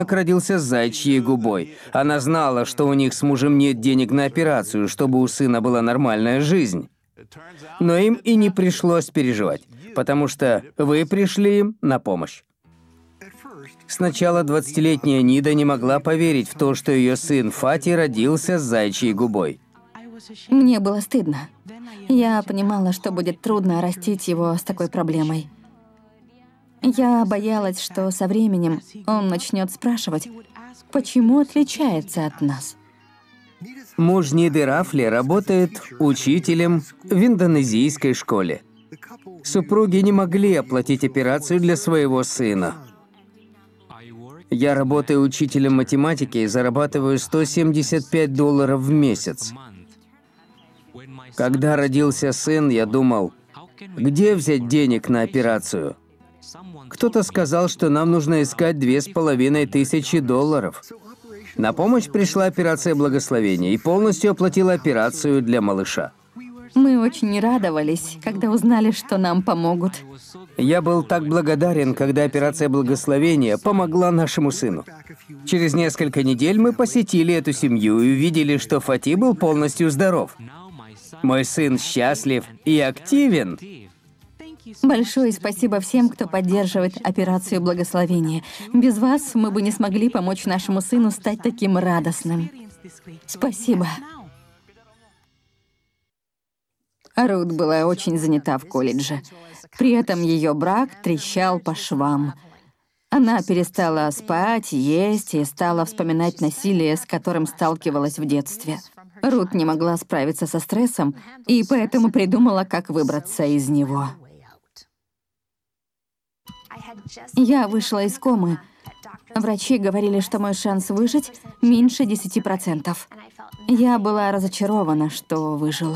родился с заячьей губой. Она знала, что у них с мужем нет денег на операцию, чтобы у сына была нормальная жизнь. Но им и не пришлось переживать, потому что вы пришли им на помощь. Сначала 20-летняя Нида не могла поверить в то, что ее сын Фати родился с заячьей губой. Мне было стыдно. Я понимала, что будет трудно растить его с такой проблемой. Я боялась, что со временем он начнет спрашивать, почему отличается от нас. Муж Ниды Рафли работает учителем в индонезийской школе. Супруги не могли оплатить операцию для своего сына. Я работаю учителем математики и зарабатываю $175 в месяц. Когда родился сын, я думал, где взять денег на операцию? Кто-то сказал, что нам нужно искать $2500. На помощь пришла операция благословения и полностью оплатила операцию для малыша. Мы очень радовались, когда узнали, что нам помогут. Я был так благодарен, когда операция благословения помогла нашему сыну. Через несколько недель мы посетили эту семью и увидели, что Фати был полностью здоров. Мой сын счастлив и активен. Большое спасибо всем, кто поддерживает операцию благословения. Без вас мы бы не смогли помочь нашему сыну стать таким радостным. Спасибо. Рут была очень занята в колледже. При этом ее брак трещал по швам. Она перестала спать, есть и стала вспоминать насилие, с которым сталкивалась в детстве. Рут не могла справиться со стрессом и поэтому придумала, как выбраться из него. Я вышла из комы. Врачи говорили, что мой шанс выжить меньше 10%. Я была разочарована, что выжила.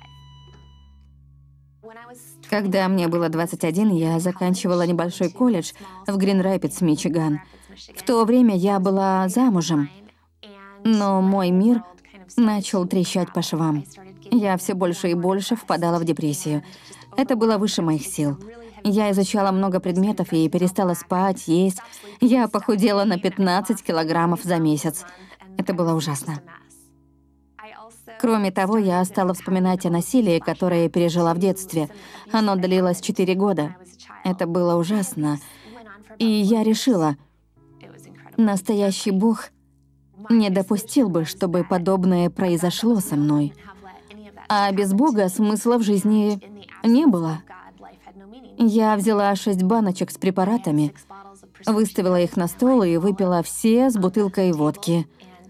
Когда мне было 21, я заканчивала небольшой колледж в Грин-Рэпидс, Мичиган. В то время я была замужем, но мой мир начал трещать по швам. Я все больше и больше впадала в депрессию. Это было выше моих сил. Я изучала много предметов и перестала спать, есть. Я похудела на 15 килограммов за месяц. Это было ужасно. Кроме того, я стала вспоминать о насилии, которое я пережила в детстве. Оно длилось 4 года. Это было ужасно. И я решила, настоящий Бог не допустил бы, чтобы подобное произошло со мной. А без Бога смысла в жизни не было. Я взяла 6 баночек с препаратами, выставила их на стол и выпила все с бутылкой водки.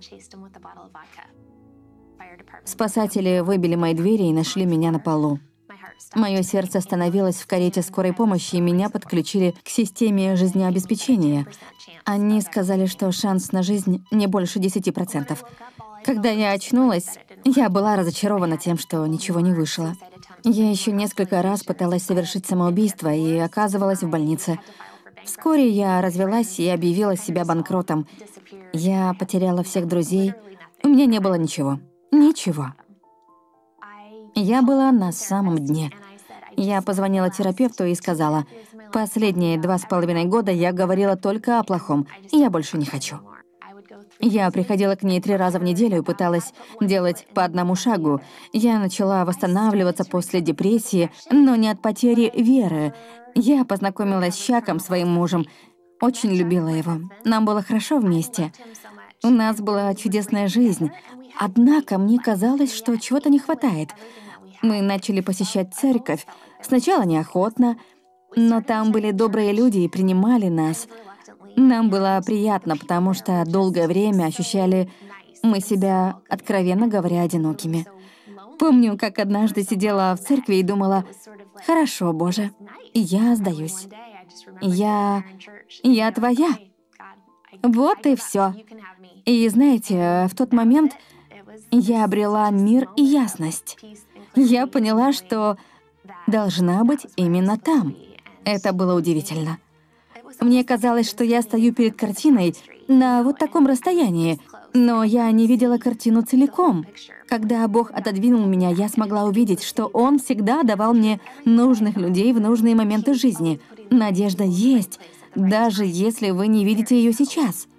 Спасатели выбили мои двери и нашли меня на полу. Мое сердце остановилось в карете скорой помощи, и меня подключили к системе жизнеобеспечения. Они сказали, что шанс на жизнь не больше 10%. Когда я очнулась, я была разочарована тем, что ничего не вышло. Я еще несколько раз пыталась совершить самоубийство и оказывалась в больнице. Вскоре я развелась и объявила себя банкротом. Я потеряла всех друзей. У меня не было ничего. Ничего. Я была на самом дне. Я позвонила терапевту и сказала, последние 2,5 года я говорила только о плохом, я больше не хочу. Я приходила к ней 3 раза в неделю и пыталась делать по одному шагу. Я начала восстанавливаться после депрессии, но не от потери веры. Я познакомилась с Чаком, своим мужем, очень любила его. Нам было хорошо вместе. У нас была чудесная жизнь. Однако мне казалось, что чего-то не хватает. Мы начали посещать церковь. Сначала неохотно, но там были добрые люди и принимали нас. Нам было приятно, потому что долгое время ощущали мы себя, откровенно говоря, одинокими. Помню, как однажды сидела в церкви и думала, «Хорошо, Боже, я сдаюсь. Я твоя». Вот и все. И знаете, в тот момент я обрела мир и ясность. Я поняла, что должна быть именно там. Это было удивительно. Мне казалось, что я стою перед картиной на вот таком расстоянии, но я не видела картину целиком. Когда Бог отодвинул меня, я смогла увидеть, что Он всегда давал мне нужных людей в нужные моменты жизни. Надежда есть, даже если вы не видите ее сейчас.